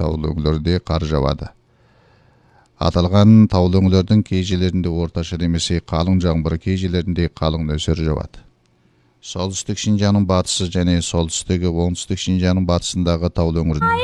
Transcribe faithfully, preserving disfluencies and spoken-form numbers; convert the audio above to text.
таулуу өңүрлөрдө кар жаабады. Аталган таулуу өңүрлөрдүн кей жерлеринде орточо немесе калың жамгыр, кей жерлеринде калың нөсөр жаабат. Солтүстүк Шинжаңдын батышы және солтүстүк, оңтүстүк Шинжаңдын батышындагы таулуу өңүрдө